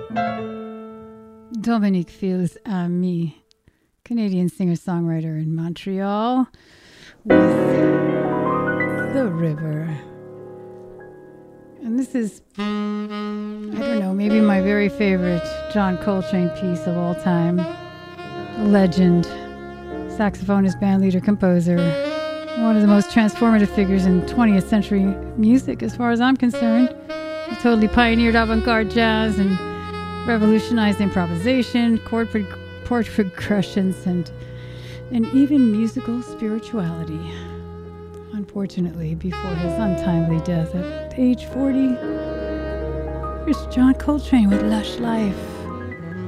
Dominique Fils Ami, Canadian singer-songwriter in Montreal, with The River. And this is, I don't know, maybe my very favorite John Coltrane piece of all time. Legend, saxophonist, bandleader, composer, one of the most transformative figures in 20th century music as far as I'm concerned. He totally pioneered avant-garde jazz and revolutionized improvisation, chord progressions, and even musical spirituality. Unfortunately, before his untimely death at age 40, here's John Coltrane with Lush Life.